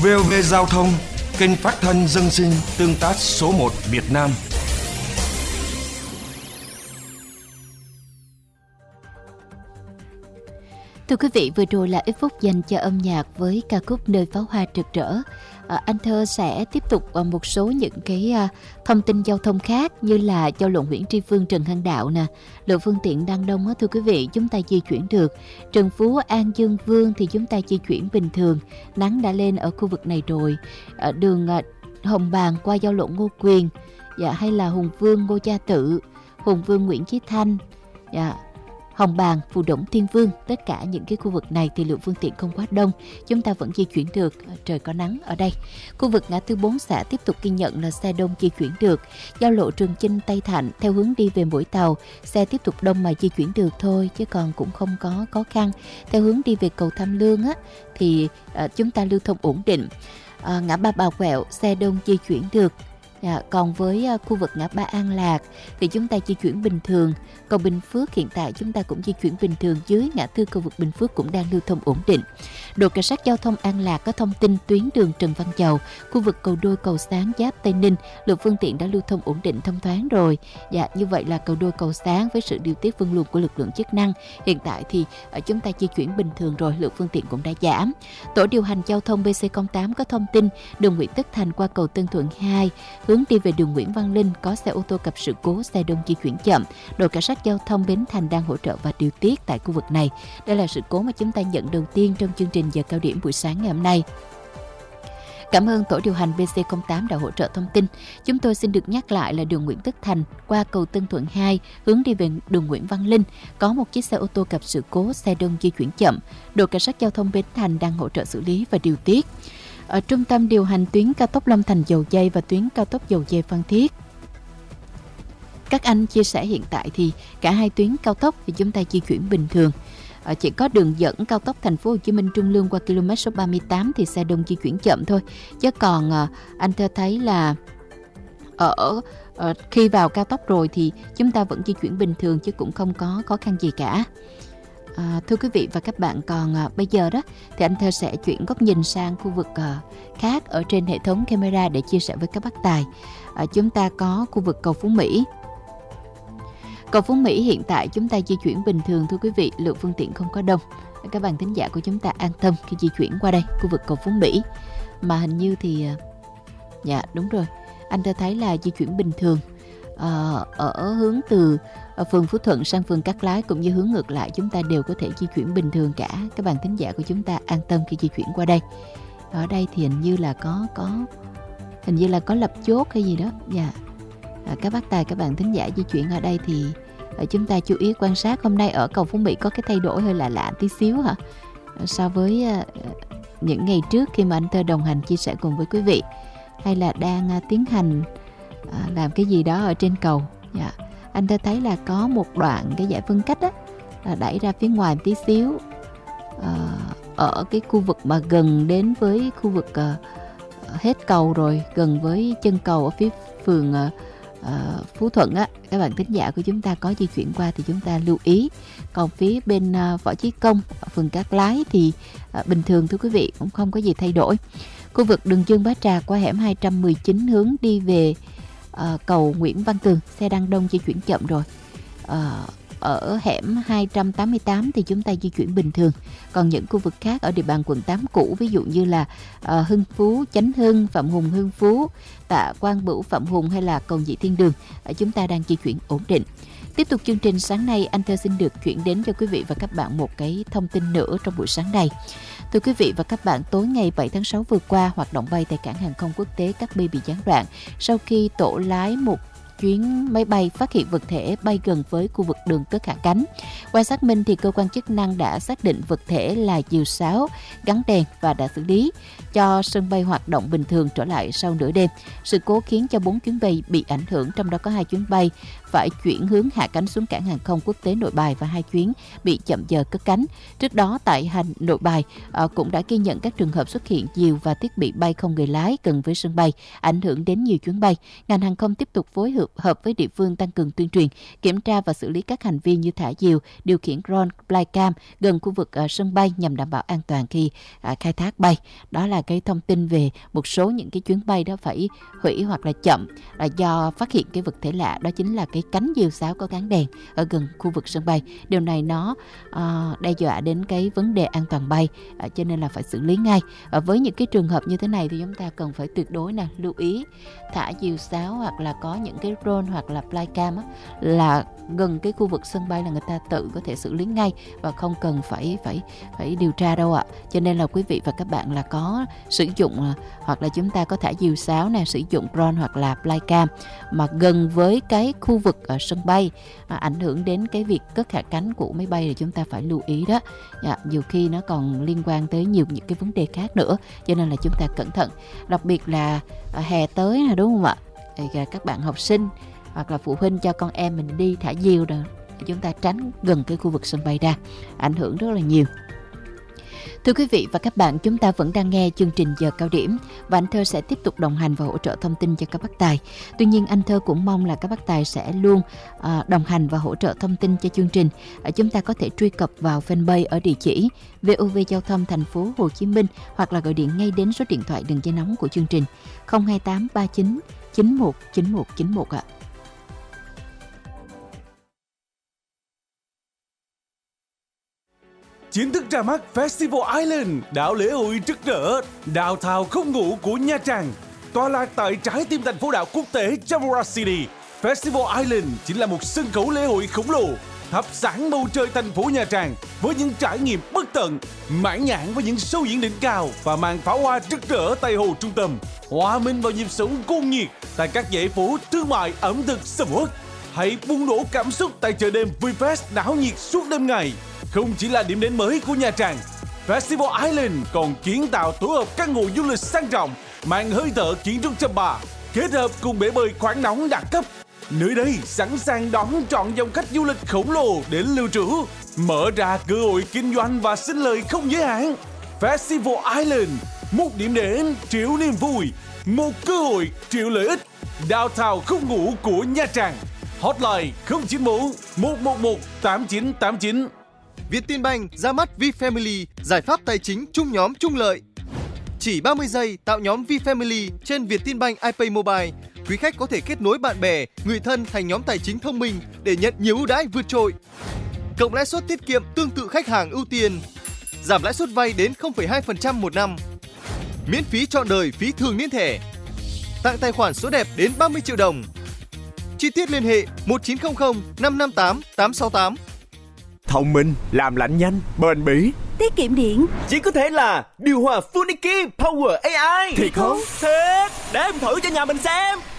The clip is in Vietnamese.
VOV Giao thông, kênh phát thanh dân sinh tương tác số 1 Việt Nam. Thưa quý vị, vừa rồi là ít phút dành cho âm nhạc với ca khúc Nơi pháo hoa rực rỡ. Anh Thơ sẽ tiếp tục một số những cái thông tin giao thông khác, như là giao lộ Nguyễn Tri Phương, Trần Hưng Đạo nè, lượng phương tiện đang đông á, thưa quý vị, chúng ta di chuyển được. Trần Phú, An Dương Vương thì chúng ta di chuyển bình thường, nắng đã lên ở khu vực này rồi. Đường Hồng Bàng qua giao lộ Ngô Quyền, hay là Hùng Vương, Ngô Gia Tự, Hùng Vương, Nguyễn Chí Thanh, Hồng Bàng, Phù Đổng, Thiên Vương, tất cả những cái khu vực này thì lượng phương tiện không quá đông, chúng ta vẫn di chuyển được, trời có nắng ở đây. Khu vực ngã tư 4 xã tiếp tục ghi nhận là xe đông di chuyển được. Giao lộ Trường Chinh, Tây Thạnh theo hướng đi về Mũi Tàu, xe tiếp tục đông mà di chuyển được thôi, chứ còn cũng không có khó khăn. Theo hướng đi về cầu Tham Lương á thì chúng ta lưu thông ổn định. Ngã ba Bà Quẹo xe đông di chuyển được. Còn với khu vực ngã ba An Lạc thì chúng ta di chuyển bình thường. Cầu Bình Phước hiện tại chúng ta cũng di chuyển bình thường, dưới ngã tư cầu vực Bình Phước cũng đang lưu thông ổn định. Đội cảnh sát giao thông An Lạc có thông tin tuyến đường Trần Văn Dầu, khu vực cầu Đôi, cầu Sáng giáp Tây Ninh, lượng phương tiện đã lưu thông ổn định thông thoáng rồi. Như vậy là cầu Đôi, cầu Sáng với sự điều tiết phân luồng của lực lượng chức năng, hiện tại thì chúng ta di chuyển bình thường rồi, lượng phương tiện cũng đã giảm. Tổ điều hành giao thông BC08 có thông tin đường Nguyễn Tất Thành qua cầu Tân Thuận 2 hướng đi về đường Nguyễn Văn Linh có xe ô tô gặp sự cố, xe đông di chuyển chậm. Đội cảnh sát giao thông Bến Thành đang hỗ trợ và điều tiết tại khu vực này. Đây là sự cố mà chúng ta nhận đầu tiên trong chương trình giờ cao điểm buổi sáng ngày hôm nay. Cảm ơn tổ điều hành BC08 đã hỗ trợ thông tin. Chúng tôi xin được nhắc lại là đường Nguyễn Tất Thành qua cầu Tân Thuận 2 hướng đi về đường Nguyễn Văn Linh có một chiếc xe ô tô gặp sự cố, xe đông di chuyển chậm. Đội cảnh sát giao thông Bến Thành đang hỗ trợ xử lý và điều tiết. Ở trung tâm điều hành tuyến cao tốc Long Thành Dầu Giây và tuyến cao tốc Dầu Giây Phan Thiết, các anh chia sẻ hiện tại thì cả hai tuyến cao tốc thì chúng ta di chuyển bình thường. Chỉ có đường dẫn cao tốc Thành phố Hồ Chí Minh Trung Lương qua km số 38 thì xe đông di chuyển chậm thôi. Chứ còn anh Thơ thấy là khi vào cao tốc rồi thì chúng ta vẫn di chuyển bình thường chứ cũng không có khó khăn gì cả. Thưa quý vị và các bạn, còn bây giờ đó thì anh Thơ sẽ chuyển góc nhìn sang khu vực khác ở trên hệ thống camera để chia sẻ với các bác tài. Chúng ta có khu vực cầu Phú Mỹ. Cầu Phú Mỹ hiện tại chúng ta di chuyển bình thường, thưa quý vị, lượng phương tiện không có đông. Các bạn thính giả của chúng ta an tâm khi di chuyển qua đây, khu vực cầu Phú Mỹ. Mà hình như thì đúng rồi, anh Thơ thấy là di chuyển bình thường. Ở hướng từ phường Phú Thuận sang phường Cát Lái cũng như hướng ngược lại chúng ta đều có thể di chuyển bình thường cả. Các bạn thính giả của chúng ta an tâm khi di chuyển qua đây. Ở đây thì hình như là có lập chốt hay gì đó. Các bác tài, các bạn thính giả di chuyển ở đây thì chúng ta chú ý quan sát. Hôm nay ở cầu Phú Mỹ có cái thay đổi hơi lạ tí xíu hả, so với những ngày trước khi mà anh Thơ đồng hành chia sẻ cùng với quý vị, hay là đang tiến hành làm cái gì đó ở trên cầu. Anh Thơ thấy là có một đoạn cái giải phân cách á, là đẩy ra phía ngoài một tí xíu, ở cái khu vực mà gần đến với khu vực hết cầu rồi, gần với chân cầu ở phía phường Phú Thuận á. Các bạn thính giả của chúng ta có di chuyển qua thì chúng ta lưu ý. Còn phía bên Võ Chí Công, phường Cát Lái thì bình thường, thưa quý vị, cũng không có gì thay đổi. Khu vực đường Dương Bá Trà qua hẻm 219 hướng đi về cầu Nguyễn Văn Tường, xe đang đông di chuyển chậm rồi. Ở hẻm 288 thì chúng ta di chuyển bình thường. Còn những khu vực khác ở địa bàn quận 8 cũ, ví dụ như là Hưng Phú, Chánh Hưng, Phạm Hùng, Hưng Phú, Tạ Quang Bửu, Phạm Hùng hay là cầu Nhị Thiên Đường, chúng ta đang di chuyển ổn định. Tiếp tục chương trình sáng nay, anh Thơ xin được chuyển đến cho quý vị và các bạn một cái thông tin nữa trong buổi sáng này. Thưa quý vị và các bạn, tối ngày 7 tháng 6 vừa qua, hoạt động bay tại cảng hàng không quốc tế Cát Bi bị gián đoạn sau khi tổ lái một chuyến máy bay phát hiện vật thể bay gần với khu vực đường cất hạ cánh. Qua xác minh thì cơ quan chức năng đã xác định vật thể là diều sáo gắn đèn và đã xử lý cho sân bay hoạt động bình thường trở lại sau nửa đêm. Sự cố khiến cho 4 chuyến bay bị ảnh hưởng, trong đó có 2 chuyến bay phải chuyển hướng hạ cánh xuống cảng hàng không quốc tế Nội Bài và 2 chuyến bị chậm giờ cất cánh. Trước đó tại Nội Bài cũng đã ghi nhận các trường hợp xuất hiện diều và thiết bị bay không người lái gần với sân bay, ảnh hưởng đến nhiều chuyến bay. Ngành hàng không tiếp tục phối hợp với địa phương tăng cường tuyên truyền, kiểm tra và xử lý các hành vi như thả diều, điều khiển drone, flycam gần khu vực sân bay nhằm đảm bảo an toàn khi khai thác bay. Đó là cái thông tin về một số những cái chuyến bay đó phải hủy hoặc là chậm là do phát hiện cái vật thể lạ, đó chính là cái cánh diều sáo có gắn đèn ở gần khu vực sân bay. Điều này nó đe dọa đến cái vấn đề an toàn bay, cho nên là phải xử lý ngay. Với những cái trường hợp như thế này thì chúng ta cần phải tuyệt đối lưu ý thả diều sáo hoặc là có những cái drone hoặc là flycam là gần cái khu vực sân bay là người ta tự có thể xử lý ngay và không cần phải điều tra đâu ạ. Cho nên là quý vị và các bạn là có sử dụng hoặc là chúng ta có thả diều sáo sử dụng drone hoặc là flycam mà gần với cái khu vực ở sân bay ảnh hưởng đến cái việc cất hạ cánh của máy bay thì chúng ta phải lưu ý đó. Nhiều khi nó còn liên quan tới nhiều những cái vấn đề khác nữa, cho nên là chúng ta cẩn thận. Đặc biệt là hè tới đúng không ạ? Các bạn học sinh hoặc là phụ huynh cho con em mình đi thả diều rồi, chúng ta tránh gần cái khu vực sân bay ra, ảnh hưởng rất là nhiều. Thưa quý vị và các bạn, chúng ta vẫn đang nghe chương trình Giờ Cao Điểm và anh Thơ sẽ tiếp tục đồng hành và hỗ trợ thông tin cho các bác tài. Tuy nhiên anh Thơ cũng mong là các bác tài sẽ luôn đồng hành và hỗ trợ thông tin cho chương trình. Chúng ta có thể truy cập vào fanpage ở địa chỉ VOV Giao thông Thành phố Hồ Chí Minh hoặc là gọi điện ngay đến số điện thoại đường dây nóng của chương trình 028 39 91 91 91 ạ. Chính thức ra mắt Festival Island, đảo lễ hội rực rỡ, đào thào không ngủ của Nha Trang. Tọa lạc tại trái tim thành phố đảo quốc tế Chamora City, Festival Island chính là một sân khấu lễ hội khổng lồ, thắp sáng bầu trời thành phố Nha Trang với những trải nghiệm bất tận, mãn nhãn với những show diễn đỉnh cao và màn pháo hoa rực rỡ tại hồ trung tâm, hòa mình vào nhịp sống cuồng nhiệt tại các dãy phố thương mại ẩm thực sầm uất. Hãy bùng nổ cảm xúc tại chợ đêm VFest náo nhiệt suốt đêm ngày. Không chỉ là điểm đến mới của Nha Trang, Festival Island còn kiến tạo tổ hợp căn hộ du lịch sang trọng, mang hơi thở kiến trúc Champa, kết hợp cùng bể bơi khoáng nóng đẳng cấp. Nơi đây sẵn sàng đón trọn dòng khách du lịch khổng lồ đến lưu trú, mở ra cơ hội kinh doanh và sinh lời không giới hạn. Festival Island, một điểm đến triệu niềm vui, một cơ hội triệu lợi ích. Downtown không ngủ của Nha Trang. Hotline 094 111 8989. Vietinbank ra mắt VFamily, giải pháp tài chính chung nhóm chung lợi. Chỉ 30 giây tạo nhóm VFamily trên Vietinbank iPay Mobile. Quý khách có thể kết nối bạn bè, người thân thành nhóm tài chính thông minh để nhận nhiều ưu đãi vượt trội. Cộng lãi suất tiết kiệm tương tự khách hàng ưu tiên. Giảm lãi suất vay đến 0,2% một năm. Miễn phí trọn đời phí thường niên thẻ. Tặng tài khoản số đẹp đến 30 triệu đồng. Chi tiết liên hệ 1900 558 868. Thông minh, làm lạnh nhanh, bền bỉ, tiết kiệm điện. chỉ có thể là điều hòa Funiki Power AI. Thiệt không? Thiệt, để em thử cho nhà mình xem.